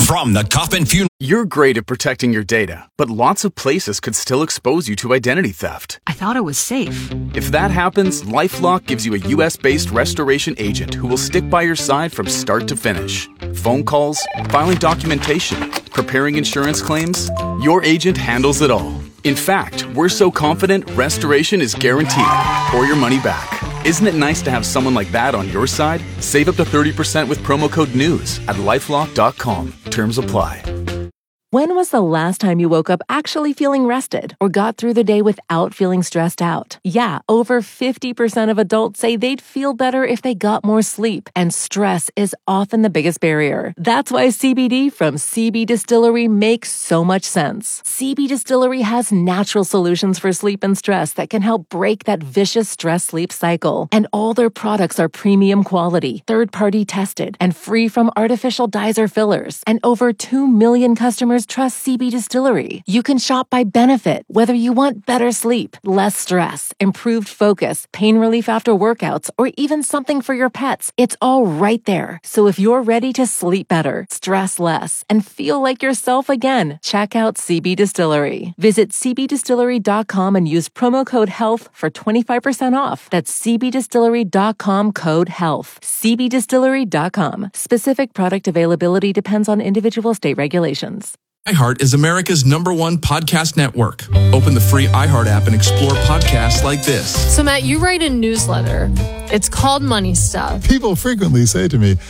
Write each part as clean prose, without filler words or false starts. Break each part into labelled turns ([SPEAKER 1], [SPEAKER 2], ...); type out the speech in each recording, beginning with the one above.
[SPEAKER 1] From the Coffin Funeral.
[SPEAKER 2] You're great at protecting your data, but lots of places could still expose you to identity theft.
[SPEAKER 3] I thought it was safe.
[SPEAKER 2] If that happens, LifeLock gives you a US-based restoration agent who will stick by your side from start to finish. Phone calls, filing documentation, preparing insurance claims, your agent handles it all. In fact, we're so confident restoration is guaranteed or your money back. Isn't it nice to have someone like that on your side? Save up to 30% with promo code NEWS at LifeLock.com. Terms apply.
[SPEAKER 4] When was the last time you woke up actually feeling rested or got through the day without feeling stressed out? Yeah, over 50% of adults say they'd feel better if they got more sleep, and stress is often the biggest barrier. That's why CBD from CB Distillery makes so much sense. CB Distillery has natural solutions for sleep and stress that can help break that vicious stress-sleep cycle. And all their products are premium quality, third-party tested, and free from artificial dyes or fillers. And over 2 million customers trust CB Distillery. You can shop by benefit, whether you want better sleep, less stress, improved focus, pain relief after workouts, or even something for your pets. It's all right there. So if you're ready to sleep better, stress less, and feel like yourself again, check out CB Distillery. Visit cbdistillery.com and use promo code HEALTH for 25% off. That's cbdistillery.com code HEALTH. cbdistillery.com. Specific product availability depends on individual state regulations.
[SPEAKER 5] iHeart is America's #1 podcast network. Open the free iHeart app and explore podcasts like this.
[SPEAKER 6] So, Matt, you write a newsletter. It's called Money Stuff.
[SPEAKER 7] People frequently say to me,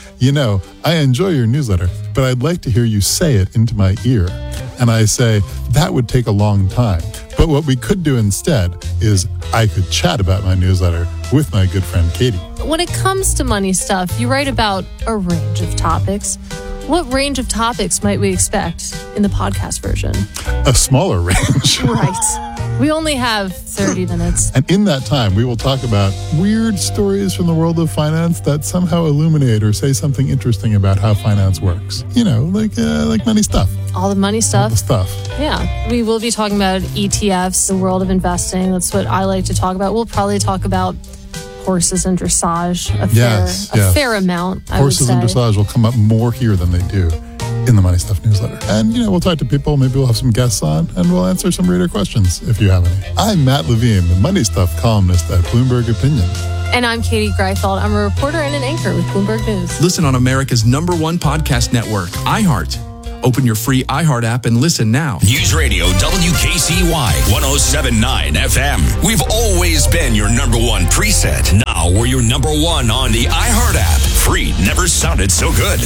[SPEAKER 7] I enjoy your newsletter, but I'd like to hear you say it into my ear. And I say, that would take a long time. But what we could do instead is I could chat about my newsletter with my good friend Katie.
[SPEAKER 6] When it comes to money stuff, you write about a range of topics. What range of topics might we expect in the podcast version?
[SPEAKER 7] A smaller range.
[SPEAKER 6] Right. We only have 30 minutes.
[SPEAKER 7] And in that time, we will talk about weird stories from the world of finance that somehow illuminate or say something interesting about how finance works. Like money stuff.
[SPEAKER 6] All the money stuff.
[SPEAKER 7] All the stuff.
[SPEAKER 6] Yeah. We will be talking about ETFs, the world of investing. That's what I like to talk about. We'll probably talk about horses and dressage a fair amount.
[SPEAKER 7] Horses and dressage will come up more here than they do in the Money Stuff newsletter. And, we'll talk to people. Maybe we'll have some guests on and we'll answer some reader questions if you have any. I'm Matt Levine, the Money Stuff columnist at Bloomberg Opinion.
[SPEAKER 6] And I'm Katie Greifeld. I'm a reporter and an anchor with Bloomberg News.
[SPEAKER 5] Listen on America's #1 podcast network, iHeart. Open your free iHeart app and listen now.
[SPEAKER 1] News Radio WKCY 107.9 FM. We've always been your #1 preset. Now we're your #1 on the iHeart app. Free never sounded so good.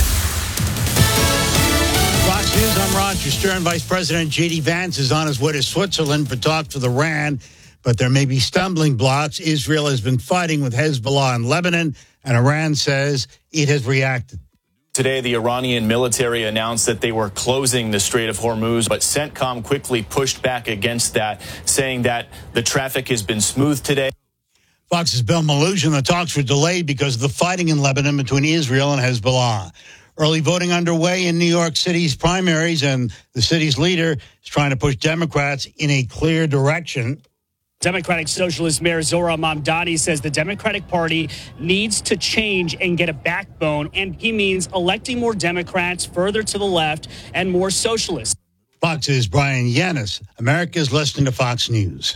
[SPEAKER 8] Fox News, I'm Roger Stern. Vice President J.D. Vance is on his way to Switzerland for talks with Iran, but there may be stumbling blocks. Israel has been fighting with Hezbollah in Lebanon, and Iran says it has reacted.
[SPEAKER 9] Today, the Iranian military announced that they were closing the Strait of Hormuz, but CENTCOM quickly pushed back against that, saying that the traffic has been smooth today.
[SPEAKER 8] Fox's Bill Maloogian. The talks were delayed because of the fighting in Lebanon between Israel and Hezbollah. Early voting underway in New York City's primaries, and the city's leader is trying to push Democrats in a clear direction.
[SPEAKER 10] Democratic Socialist Mayor Zohran Mamdani says the Democratic Party needs to change and get a backbone, and he means electing more Democrats further to the left and more socialists.
[SPEAKER 8] Fox's Brian Yanis. America's listening to Fox News.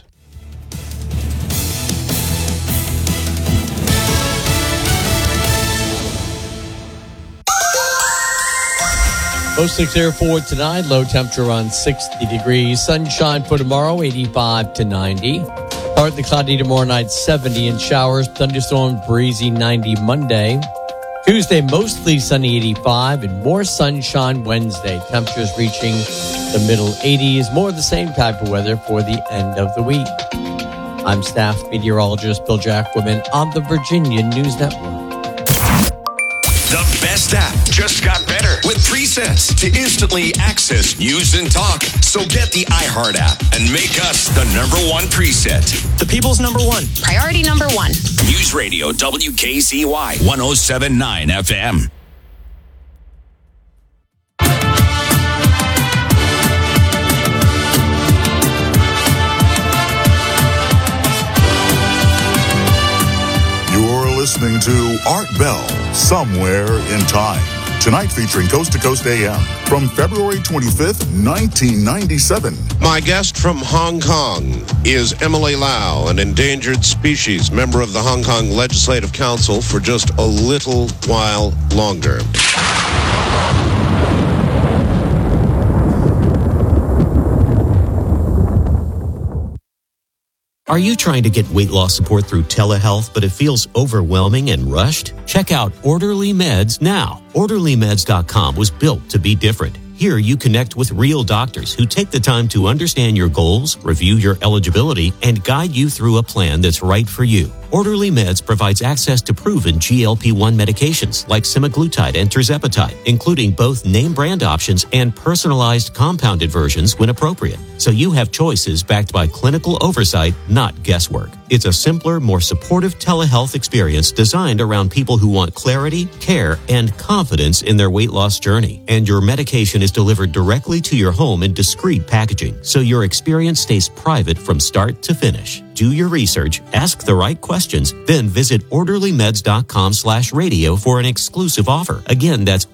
[SPEAKER 11] Mostly clear for tonight. Low temperature around 60 degrees. Sunshine for tomorrow, 85 to 90. Partly cloudy tomorrow night, 70, and showers. Thunderstorm, breezy, 90 Monday. Tuesday, mostly sunny, 85, and more sunshine Wednesday. Temperatures reaching the middle 80s. More of the same type of weather for the end of the week. I'm staff meteorologist Bill Jacquemin on the Virginia News Network.
[SPEAKER 1] The best app just got better with presets to instantly access news and talk. So get the iHeart app and make us the #1 preset.
[SPEAKER 12] The people's #1.
[SPEAKER 13] Priority #1.
[SPEAKER 1] News Radio WKCY 107.9 FM.
[SPEAKER 14] You're listening to Art Bell, Somewhere in Time.
[SPEAKER 3] Tonight featuring Coast to Coast AM from February 25th, 1997.
[SPEAKER 12] My guest from Hong Kong is Emily Lau, an endangered species member of the Hong Kong Legislative Council for just a little while longer.
[SPEAKER 13] Are you trying to get weight loss support through telehealth, but it feels overwhelming and rushed? Check out Orderly Meds now. OrderlyMeds.com was built to be different. Here you connect with real doctors who take the time to understand your goals, review your eligibility, and guide you through a plan that's right for you. Orderly Meds provides access to proven GLP-1 medications like semaglutide and tirzepatide, including both name brand options and personalized compounded versions when appropriate. So you have choices backed by clinical oversight, not guesswork. It's a simpler, more supportive telehealth experience designed around people who want clarity, care, and confidence in their weight loss journey. And your medication is delivered directly to your home in discreet packaging, so your experience stays private from start to finish. Do your research, ask the right questions, then visit orderlymeds.com/radio for an exclusive offer. Again, that's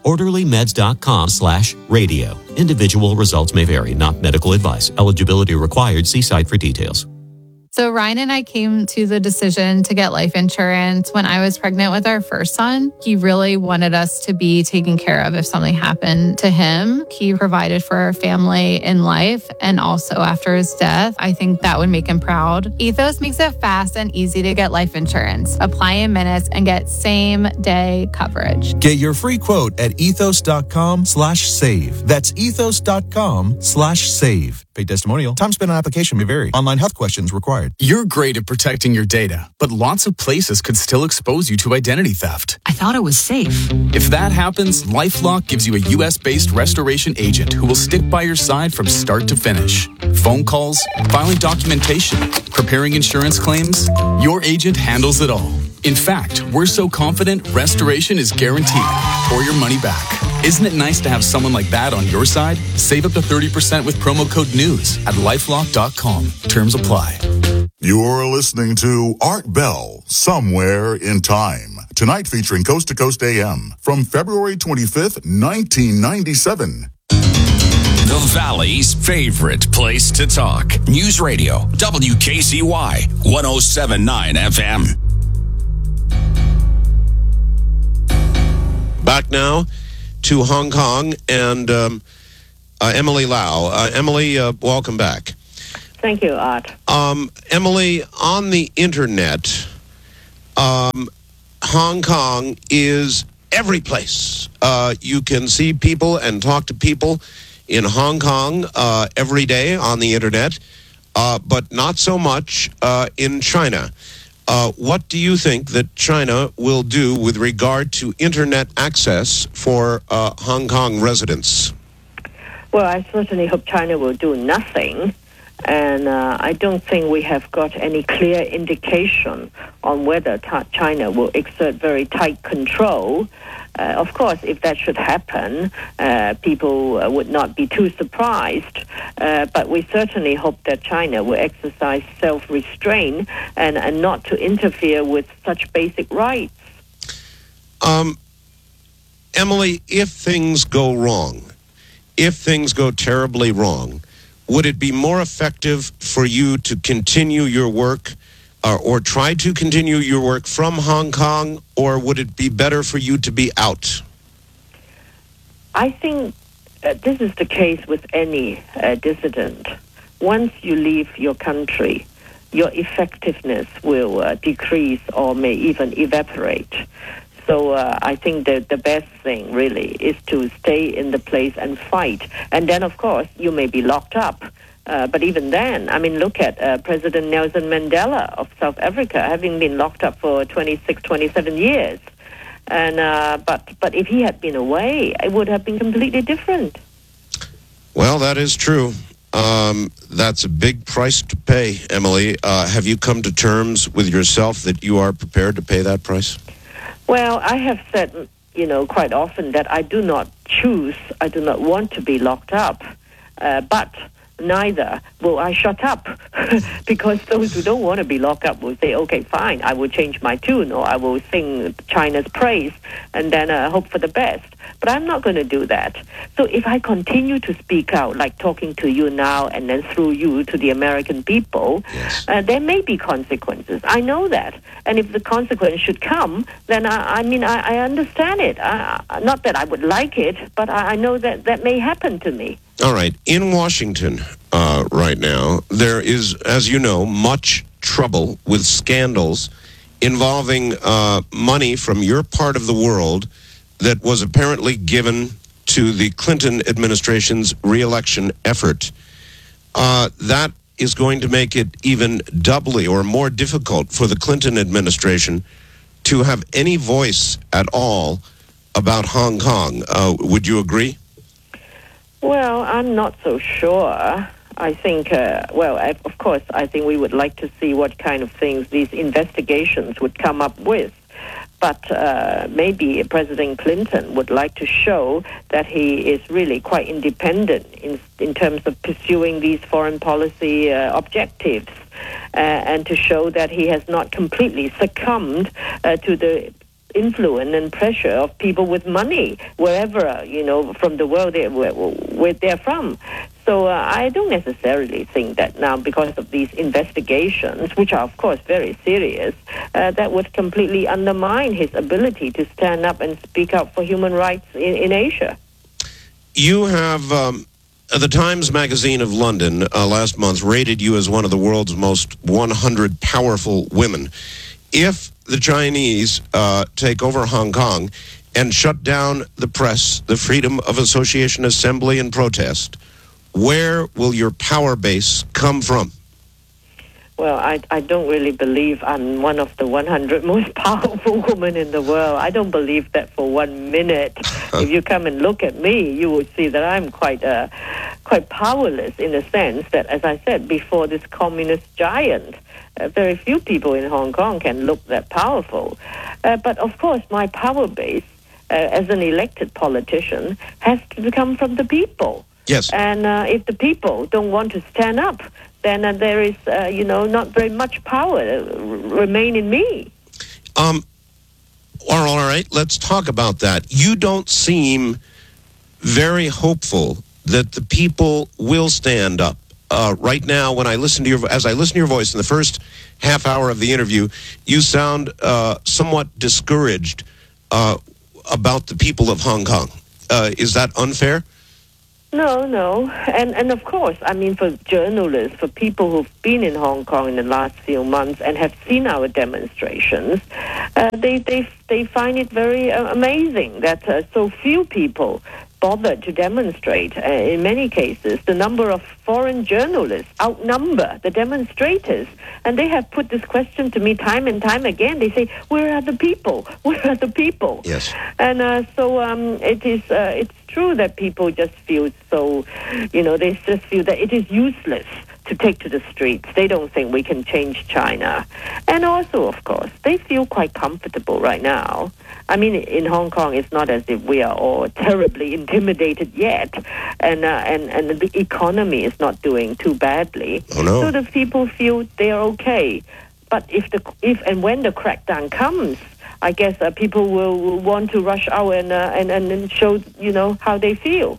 [SPEAKER 13] orderlymeds.com/radio. Individual results may vary, not medical advice. Eligibility required. See site for details.
[SPEAKER 14] So Ryan and I came to the decision to get life insurance when I was pregnant with our first son. He really wanted us to be taken care of if something happened to him. He provided for our family in life and also after his death. I think that would make him proud. Ethos makes it fast and easy to get life insurance. Apply in minutes and get same day coverage.
[SPEAKER 15] Get your free quote at ethos.com/save. That's ethos.com/save. Paid testimonial. Time spent on application may vary. Online health questions required.
[SPEAKER 2] You're great at protecting your data, but lots of places could still expose you to identity theft.
[SPEAKER 16] I thought it was safe.
[SPEAKER 2] If that happens, LifeLock gives you a U.S.-based restoration agent who will stick by your side from start to finish. Phone calls, filing documentation, preparing insurance claims, your agent handles it all. In fact, we're so confident restoration is guaranteed or your money back. Isn't it nice to have someone like that on your side? Save up to 30% with promo code NEWS at lifelock.com. Terms apply.
[SPEAKER 3] You're listening to Art Bell, Somewhere in Time. Tonight featuring Coast to Coast AM from February 25th, 1997.
[SPEAKER 1] The Valley's favorite place to talk. News Radio, WKCY, 107.9 FM.
[SPEAKER 12] Back now to Hong Kong and Emily Lau. Emily, welcome back.
[SPEAKER 17] Thank you, Art.
[SPEAKER 12] Emily, on the internet, Hong Kong is every place. You can see people and talk to people in Hong Kong every day on the internet, but not so much in China. What do you think that China will do with regard to internet access for Hong Kong residents?
[SPEAKER 17] Well, I certainly hope China will do nothing. And I don't think we have got any clear indication on whether China will exert very tight control. Of course, if that should happen, people would not be too surprised. But we certainly hope that China will exercise self-restraint and not to interfere with such basic rights.
[SPEAKER 12] Emily, if things go wrong, if things go terribly wrong, would it be more effective for you to continue your work or try to continue your work from Hong Kong, or would it be better for you to be out?
[SPEAKER 17] I think this is the case with any dissident. Once you leave your country, your effectiveness will decrease or may even evaporate. So I think that the best thing really is to stay in the place and fight. And then, of course, you may be locked up. But even then, I mean, look at President Nelson Mandela of South Africa, having been locked up for 26, 27 years. And but if he had been away, it would have been completely different.
[SPEAKER 12] Well, that is true. That's a big price to pay, Emily. Have you come to terms with yourself that you are prepared to pay that price?
[SPEAKER 17] Well, I have said, quite often that I do not want to be locked up, but neither will I shut up, because those who don't want to be locked up will say, okay, fine, I will change my tune, or I will sing China's praise, and then hope for the best. But I'm not going to do that. So if I continue to speak out, like talking to you now and then through you to the American people, there may be consequences. I know that. And if the consequence should come, then I understand it. Not that I would like it, but I know that may happen to me.
[SPEAKER 12] All right. In Washington right now, there is, as you know, much trouble with scandals involving money from your part of the world that was apparently given to the Clinton administration's re-election effort. That is going to make it even doubly or more difficult for the Clinton administration to have any voice at all about Hong Kong. Would you agree?
[SPEAKER 17] Well, I'm not so sure. I think, of course, I think we would like to see what kind of things these investigations would come up with. But maybe President Clinton would like to show that he is really quite independent in terms of pursuing these foreign policy objectives, and to show that he has not completely succumbed to the influence and pressure of people with money, wherever, from the world where they're from. So I don't necessarily think that now, because of these investigations, which are, of course, very serious, that would completely undermine his ability to stand up and speak up for human rights in Asia.
[SPEAKER 12] You have... the Times Magazine of London last month rated you as one of the world's most 100 powerful women. If the Chinese take over Hong Kong and shut down the press, the freedom of association, assembly, and protest, where will your power base come from?
[SPEAKER 17] Well, I don't really believe I'm one of the 100 most powerful women in the world. I don't believe that for 1 minute. If you come and look at me, you will see that I'm quite powerless, in the sense that, as I said before, this communist giant, very few people in Hong Kong can look that powerful. But of course, my power base as an elected politician has to come from the people.
[SPEAKER 12] Yes.
[SPEAKER 17] And if the people don't want to stand up, then there is, not very much power remain in me.
[SPEAKER 12] All right, let's talk about that. You don't seem very hopeful that the people will stand up. Right now, when I listen to your voice in the first half hour of the interview, you sound somewhat discouraged about the people of Hong Kong. Is that unfair?
[SPEAKER 17] No. And of course, I mean, for journalists, for people who've been in Hong Kong in the last few months and have seen our demonstrations, they find it very amazing that so few people bothered to demonstrate. In many cases, the number of foreign journalists outnumber the demonstrators. And they have put this question to me time and time again. They say, where are the people? Where are the people?
[SPEAKER 12] Yes.
[SPEAKER 17] And it's true that people just feel so, they just feel that it is useless to take to the streets. They don't think we can change China. And also, of course, they feel quite comfortable right now. I mean, in Hong Kong, it's not as if we are all terribly intimidated yet, and the economy is not doing too badly.
[SPEAKER 12] Oh, no.
[SPEAKER 17] So the people feel they are okay. But if and when the crackdown comes, I guess people will want to rush out and show, how they feel.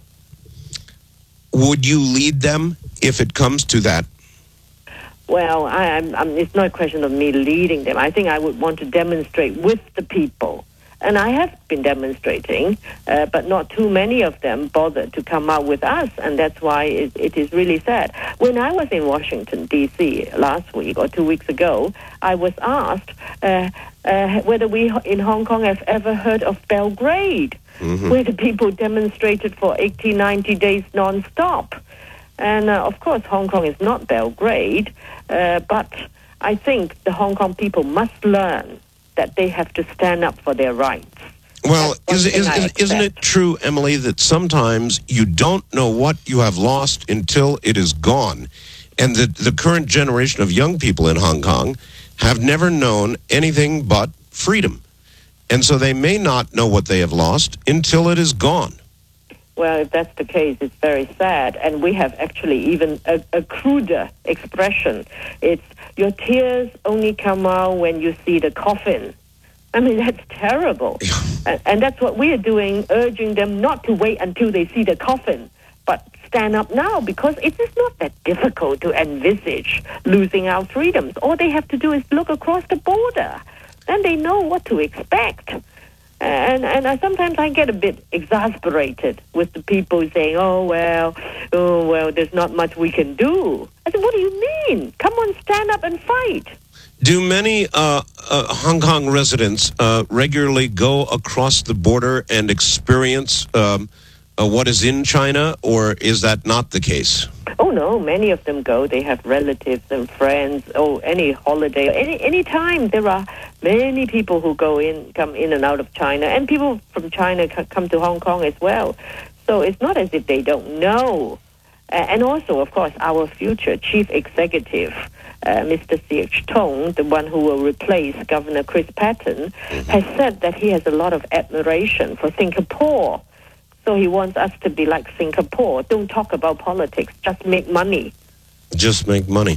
[SPEAKER 12] Would you lead them if it comes to that?
[SPEAKER 17] Well, it's not a question of me leading them. I think I would want to demonstrate with the people. And I have been demonstrating, but not too many of them bothered to come out with us, and that's why it is really sad. When I was in Washington, D.C. last week or 2 weeks ago, I was asked whether we in Hong Kong have ever heard of Belgrade, where the people demonstrated for 80, 90 days non-stop. And, of course, Hong Kong is not Belgrade, but I think the Hong Kong people must learn that they have to stand up for their rights.
[SPEAKER 12] Well, isn't it true, Emily, that sometimes you don't know what you have lost until it is gone? And that the current generation of young people in Hong Kong have never known anything but freedom. And so they may not know what they have lost until it is gone.
[SPEAKER 17] Well, if that's the case, it's very sad. And we have actually even a cruder expression. It's your tears only come out when you see the coffin. I mean, that's terrible. And that's what we are doing, urging them not to wait until they see the coffin, but stand up now, because it is not that difficult to envisage losing our freedoms. All they have to do is look across the border. Then they know what to expect. And sometimes I get a bit exasperated with the people saying, oh, well, there's not much we can do. I said, what do you mean? Come on, stand up and fight.
[SPEAKER 12] Do many Hong Kong residents regularly go across the border and experience what is in China, or is that not the case?
[SPEAKER 17] Oh, no, many of them go. They have relatives and friends. Oh, any holiday, any time. There are many people who come in and out of China, and people from China come to Hong Kong as well. So it's not as if they don't know. And also, of course, our future chief executive, Mr. Siech Tung, the one who will replace Governor Chris Patten, has said that he has a lot of admiration for Singapore. So he wants us to be like Singapore. Don't talk about politics. Just make money.
[SPEAKER 12] Just make money.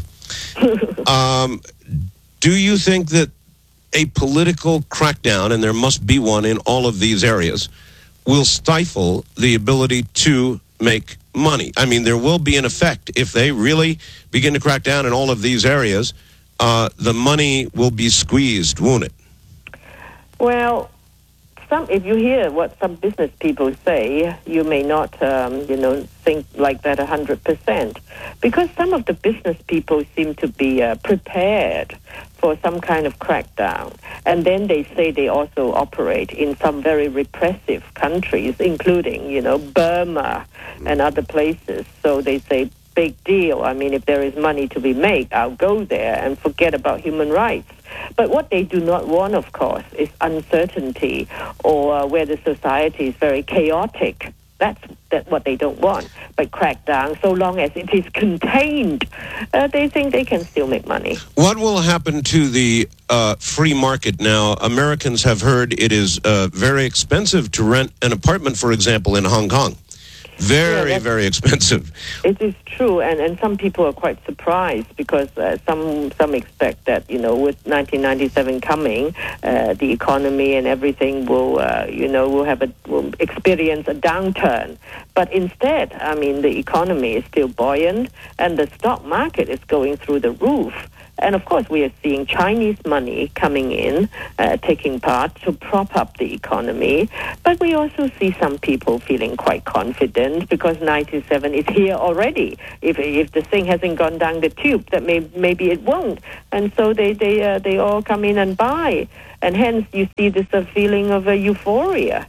[SPEAKER 12] Do you think that a political crackdown, and there must be one in all of these areas, will stifle the ability to make money? I mean, there will be an effect. If they really begin to crack down in all of these areas, the money will be squeezed, won't it?
[SPEAKER 17] Well, if you hear what some business people say, you may not, think like that 100%, because some of the business people seem to be prepared for some kind of crackdown. And then they say they also operate in some very repressive countries, including, Burma and other places. So they say, big deal. I mean, if there is money to be made, I'll go there and forget about human rights. But what they do not want, of course, is uncertainty or where the society is very chaotic. That's what they don't want. But crackdown, so long as it is contained, they think they can still make money.
[SPEAKER 12] What will happen to the free market now? Americans have heard it is very expensive to rent an apartment, for example, in Hong Kong. Very expensive.
[SPEAKER 17] It is true, and some people are quite surprised because some expect that, with 1997 coming, the economy and everything will experience a downturn. But instead, I mean, the economy is still buoyant, and the stock market is going through the roof. And, of course, we are seeing Chinese money coming in, taking part to prop up the economy. But we also see some people feeling quite confident because 97 is here already. If the thing hasn't gone down the tube, that maybe it won't. And so they all come in and buy. And hence you see this feeling of euphoria.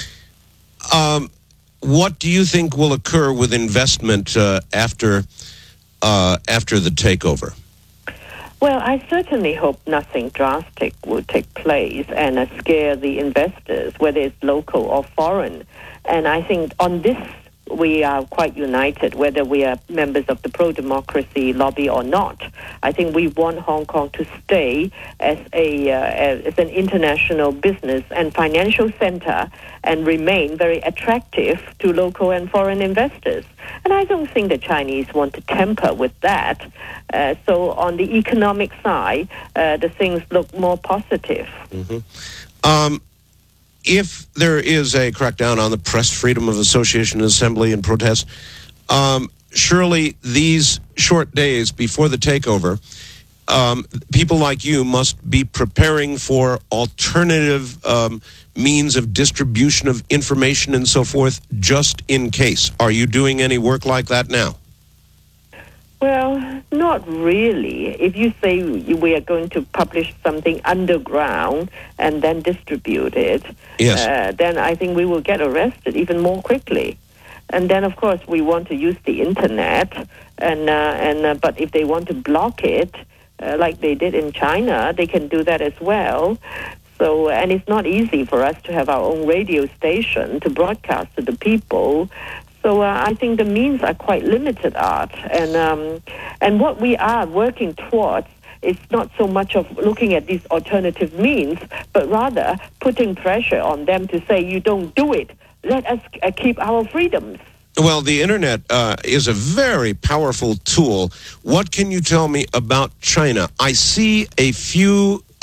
[SPEAKER 12] What do you think will occur with investment after the takeover?
[SPEAKER 17] Well, I certainly hope nothing drastic will take place and scare the investors, whether it's local or foreign. And I think on this, we are quite united, whether we are members of the pro-democracy lobby or not. I think we want Hong Kong to stay as an international business and financial center and remain very attractive to local and foreign investors. And I don't think the Chinese want to tamper with that. So on the economic side, the things look more positive.
[SPEAKER 12] Mm-hmm. If there is a crackdown on the press, freedom of association, assembly, and protest, surely these short days before the takeover, people like you must be preparing for alternative means of distribution of information and so forth, just in case. Are you doing any work like that now?
[SPEAKER 17] Well, not really. If you say we are going to publish something underground and then distribute it,
[SPEAKER 12] yes.
[SPEAKER 17] Then I think we will get arrested even more quickly. And then, of course, we want to use the internet, but if they want to block it, like they did in China, they can do that as well. So, and it's not easy for us to have our own radio station to broadcast to the people. So I think the means are quite limited, Art. And what we are working towards is not so much of looking at these alternative means, but rather putting pressure on them to say, you don't do it. Let us keep our freedoms.
[SPEAKER 12] Well, the internet is a very powerful tool. What can you tell me about China? I see a few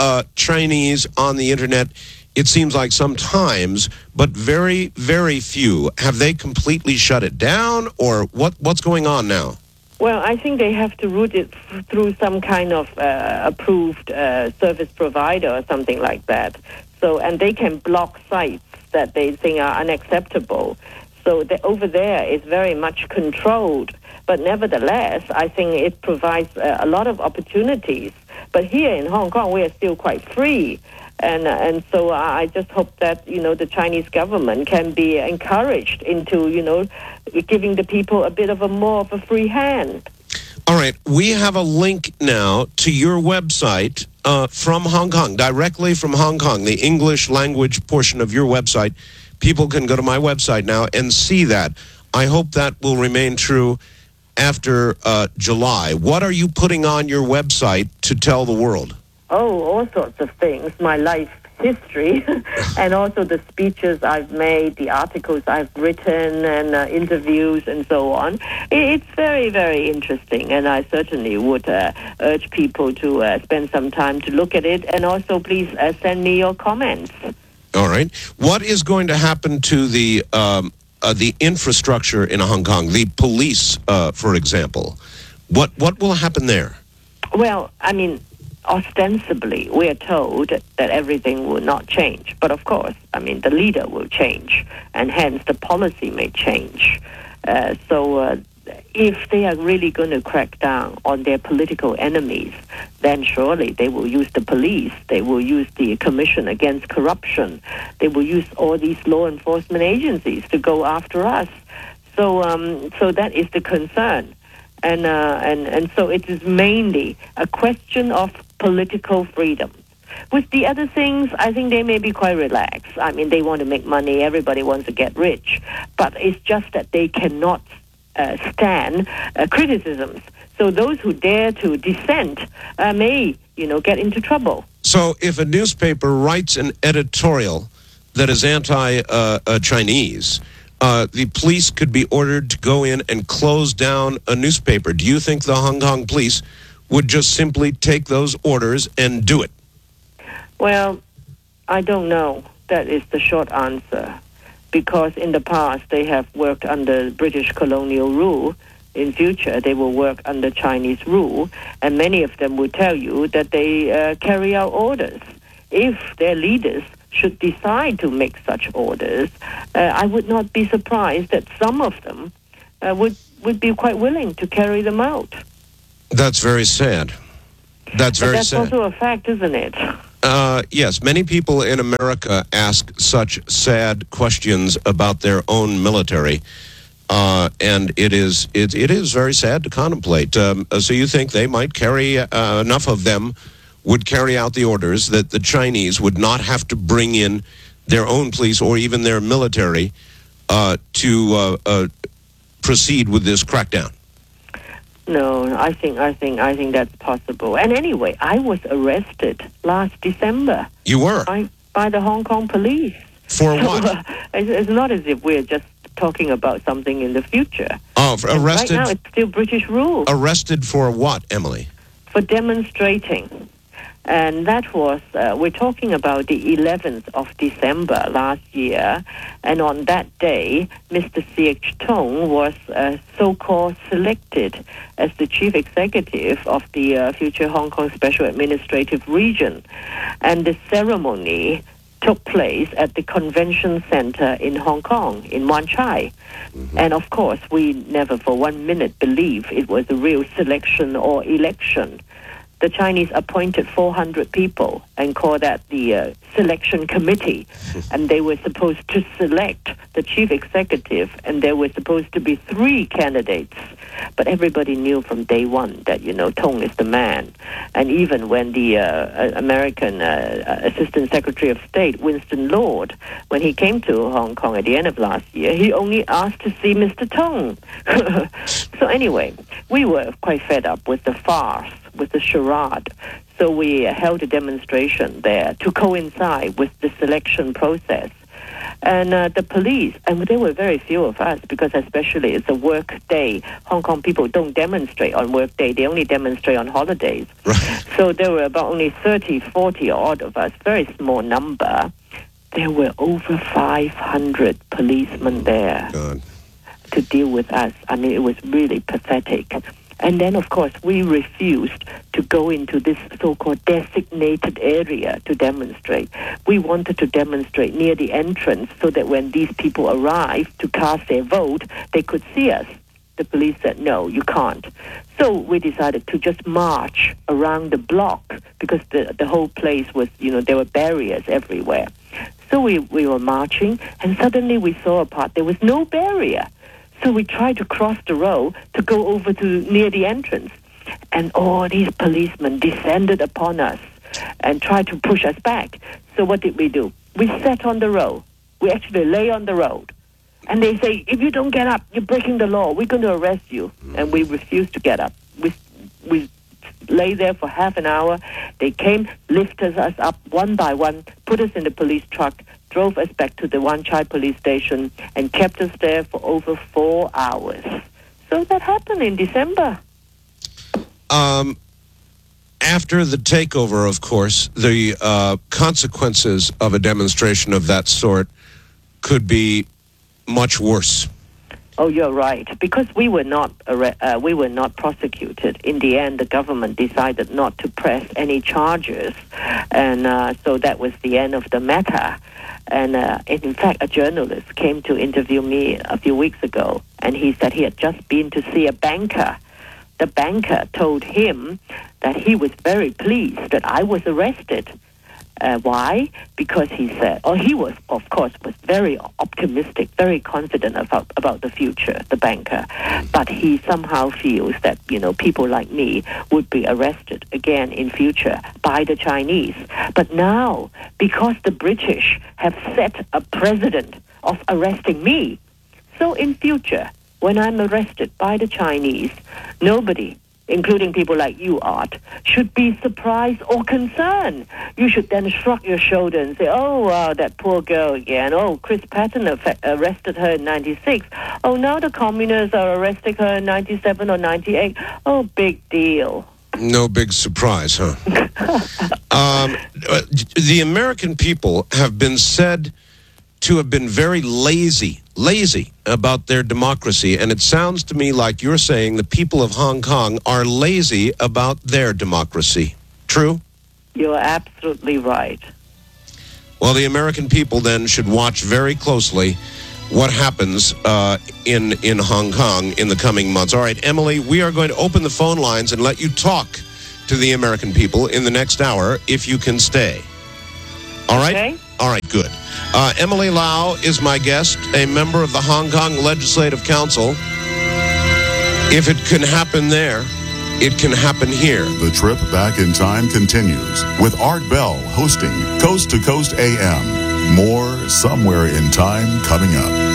[SPEAKER 12] Chinese on the internet, it seems like sometimes, but very, very few. Have they completely shut it down, or what's going on now?
[SPEAKER 17] Well, I think they have to route it through some kind of approved service provider or something like that. So, and they can block sites that they think are unacceptable. So over there is very much controlled. But nevertheless, I think it provides a lot of opportunities. But here in Hong Kong, we are still quite free. And so I just hope that, the Chinese government can be encouraged into, giving the people a bit of more of a free hand.
[SPEAKER 12] All right. We have a link now to your website from Hong Kong, directly from Hong Kong, the English language portion of your website. People can go to my website now and see that. I hope that will remain true after July. What are you putting on your website to tell the world?
[SPEAKER 17] Oh, all sorts of things. My life history and also the speeches I've made, the articles I've written and interviews and so on. It's very, very interesting, and I certainly would urge people to spend some time to look at it, and also please send me your comments.
[SPEAKER 12] All right. What is going to happen to the infrastructure in Hong Kong, the police, for example? What will happen there?
[SPEAKER 17] Well, I mean, ostensibly, we are told that everything will not change. But of course, I mean, the leader will change, and hence the policy may change. So if they are really going to crack down on their political enemies, then surely they will use the police, they will use the Commission Against Corruption, they will use all these law enforcement agencies to go after us. So that is the concern. And so it is mainly a question of political freedom. With the other things, I think they may be quite relaxed. I mean, they want to make money, everybody wants to get rich. But it's just that they cannot stand criticisms. So those who dare to dissent may, get into trouble.
[SPEAKER 12] So if a newspaper writes an editorial that is anti-Chinese, the police could be ordered to go in and close down a newspaper. Do you think the Hong Kong police would just simply take those orders and do it?
[SPEAKER 17] Well, I don't know. That is the short answer. Because in the past, they have worked under British colonial rule. In future, they will work under Chinese rule. And many of them will tell you that they carry out orders. If their leaders should decide to make such orders, I would not be surprised that some of them would be quite willing to carry them out.
[SPEAKER 12] That's very sad. That's very sad.
[SPEAKER 17] That's also a fact, isn't it?
[SPEAKER 12] Yes, many people in America ask such sad questions about their own military, and it is very sad to contemplate. So you think they might carry enough of them would carry out the orders that the Chinese would not have to bring in their own police or even their military to proceed with this crackdown?
[SPEAKER 17] No, I think that's possible. And anyway, I was arrested last December.
[SPEAKER 12] You were?
[SPEAKER 17] By the Hong Kong police.
[SPEAKER 12] For what?
[SPEAKER 17] It's not as if we're just talking about something in the future.
[SPEAKER 12] Oh, arrested?
[SPEAKER 17] Right now, it's still British rule.
[SPEAKER 12] Arrested for what, Emily?
[SPEAKER 17] For demonstrating. And that was, we're talking about the 11th of December last year. And on that day, Mr. C.H. Tung was so-called selected as the chief executive of the future Hong Kong Special Administrative Region. And the ceremony took place at the Convention Center in Hong Kong, in Wan Chai. Mm-hmm. And of course, we never for 1 minute believed it was a real selection or election. The Chinese appointed 400 people and called that the selection committee. And they were supposed to select the chief executive, and there were supposed to be 3 candidates. But everybody knew from day one that, Tung is the man. And even when the American Assistant Secretary of State, Winston Lord, when he came to Hong Kong at the end of last year, he only asked to see Mr. Tung. So anyway, we were quite fed up with the farce, with the charade. So we held a demonstration there to coincide with the selection process. And the police, and there were very few of us because especially it's a work day. Hong Kong people don't demonstrate on work day. They only demonstrate on holidays.
[SPEAKER 12] Right.
[SPEAKER 17] So there were about only 30, 40 odd of us, very small number. There were over 500 policemen there to deal with us. I mean, it was really pathetic. And then, of course, we refused to go into this so-called designated area to demonstrate. We wanted to demonstrate near the entrance so that when these people arrived to cast their vote, they could see us. The police said, no, you can't. So we decided to just march around the block because the whole place was, there were barriers everywhere. So we were marching, and suddenly we saw a part, there was no barrier. So we tried to cross the road to go over to near the entrance. And all these policemen descended upon us and tried to push us back. So what did we do? We sat on the road. We actually lay on the road. And they say, if you don't get up, you're breaking the law. We're going to arrest you. And we refused to get up. We lay there for half an hour. They came, lifted us up one by one, put us in the police truck, drove us back to the Wan Chai police station, and kept us there for over 4 hours. So that happened in December.
[SPEAKER 12] After the takeover, of course, the consequences of a demonstration of that sort could be much worse.
[SPEAKER 17] Oh, you're right. Because we were not prosecuted. In the end, the government decided not to press any charges, and so that was the end of the matter. And in fact, a journalist came to interview me a few weeks ago, and he said he had just been to see a banker. The banker told him that he was very pleased that I was arrested. Why? Because he said, he was, of course, was very optimistic, very confident about the future, the banker. But he somehow feels that, people like me would be arrested again in future by the Chinese. But now, because the British have set a precedent of arresting me, so in future, when I'm arrested by the Chinese, nobody, including people like you, Art, should be surprised or concerned. You should then shrug your shoulder and say, oh, wow, that poor girl again. Oh, Chris Patton arrested her in 96. Oh, now the communists are arresting her in 97 or 98. Oh, big deal.
[SPEAKER 12] No big surprise, huh? The American people have been said to have been very lazy about their democracy, and it sounds to me like you're saying the people of Hong Kong are lazy about their democracy. True?
[SPEAKER 17] You're absolutely right.
[SPEAKER 12] Well, the American people then should watch very closely what happens in Hong Kong in the coming months. All right, Emily, we are going to open the phone lines and let you talk to the American people in the next hour if you can stay. All right?
[SPEAKER 17] Okay.
[SPEAKER 12] All right, good. Emily Lau is my guest, a member of the Hong Kong Legislative Council. If it can happen there, it can happen here.
[SPEAKER 3] The trip back in time continues with Art Bell hosting Coast to Coast AM. More Somewhere in Time coming up.